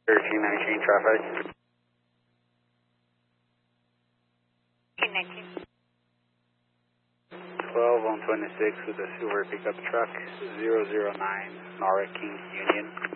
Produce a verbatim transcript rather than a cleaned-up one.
thirteen nineteen traffic. nineteen. twelve on twenty-six with a silver pickup truck, zero zero nine, Nora Kings Union.